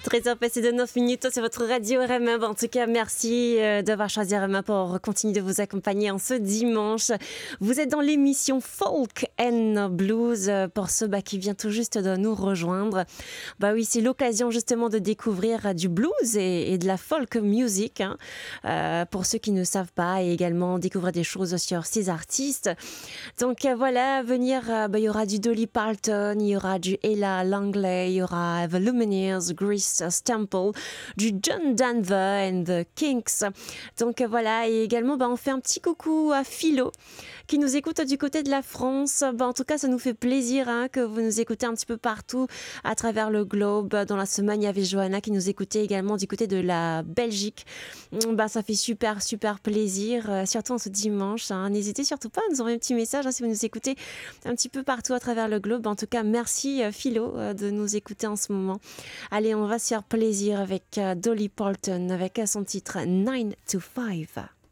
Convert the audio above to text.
13h passé de 9 minutes sur votre radio RMA. En tout cas, merci d'avoir choisi RMA pour continuer de vous accompagner en ce dimanche. Vous êtes dans l'émission Folk and Blues pour ceux qui viennent tout juste de nous rejoindre. Oui, c'est l'occasion justement de découvrir du blues et de la folk music. Pour ceux qui ne savent pas, et également découvrir des choses sur ces artistes. Donc voilà, à venir, il y aura du Dolly Parton, il y aura du Ella Langley, il y aura The Lumineers, Grace Stemple, du John Denver and the Kinks. Donc voilà, et également on fait un petit coucou à Philo qui nous écoute du côté de la France. En tout cas, ça nous fait plaisir que vous nous écoutez un petit peu partout à travers le globe. Dans la semaine, il y avait Johanna qui nous écoutait également du côté de la Belgique. Ça fait super plaisir, surtout en ce dimanche. N'hésitez surtout pas à nous envoyer un petit message si vous nous écoutez un petit peu partout à travers le globe. En tout cas, merci Philo de nous écouter en ce moment. Allez, on va se faire plaisir avec Dolly Parton avec son titre 9 to 5.